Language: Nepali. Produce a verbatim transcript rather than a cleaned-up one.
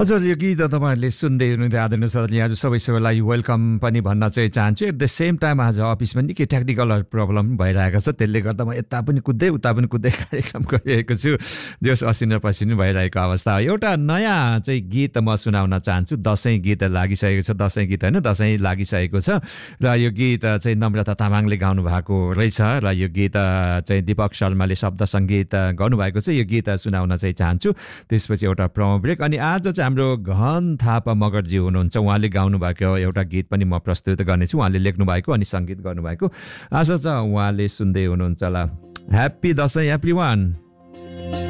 हजुर यो गीत तपाईँहरूले सुन्दै हुनुहुँदै आदरणीय सरले आज सबै सबैलाई वेलकम पनि भन्न चाहिँ चाहन्छु। एट द सेम टाइम आज अफिसमा निकै टेक्निकल प्रब्लम भइरहेको छ, त्यसले गर्दा म यता पनि कुद्दै उता पनि कुद्दै कार्यक्रम गरिरहेको छु, जस असिना पसिना भइरहेको अवस्था हो। एउटा नयाँ चाहिँ गीत म सुनाउन चाहन्छु। दसैँ गीत लागिसकेको छ, दसैँ गीत होइन दसैँ लागिसकेको छ र यो गीत चाहिँ नम्रता तामाङले गाउनु भएको रहेछ र यो गीत चाहिँ दीपक शर्माले शब्द सङ्गीत गर्नुभएको छ। यो गीत सुनाउन चाहिँ चाहन्छु। त्यसपछि एउटा प्रोमो ब्रेक अनि आज चाहिँ हाम्रो घन थापा मगरजी हुनुहुन्छ, उहाँले गाउनुभएको एउटा गीत पनि म प्रस्तुत गर्नेछु। उहाँले लेख्नु भएको अनि सङ्गीत गर्नुभएको। आशा छ उहाँले सुन्दै हुनुहुन्छ होला। Happy Dashain everyone.